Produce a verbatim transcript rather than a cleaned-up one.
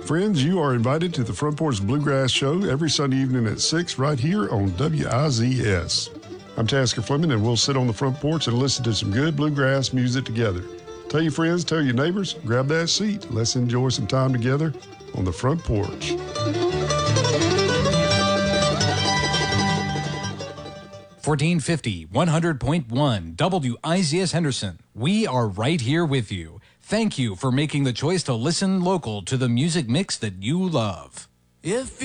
Friends, you are invited to the Front Porch Bluegrass Show every Sunday evening at six right here on W I Z S. I'm Tasker Fleming, and we'll sit on the front porch and listen to some good bluegrass music together. Tell your friends, tell your neighbors, grab that seat. Let's enjoy some time together on the front porch. fourteen fifty, one hundred point one W I Z S Henderson. We are right here with you. Thank you for making the choice to listen local to the music mix that you love. If